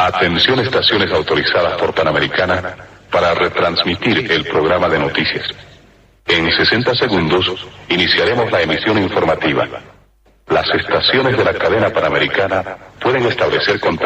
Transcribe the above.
Atención estaciones autorizadas por Panamericana para retransmitir el programa de noticias. En 60 segundos iniciaremos la emisión informativa. Las estaciones de la cadena Panamericana pueden establecer contacto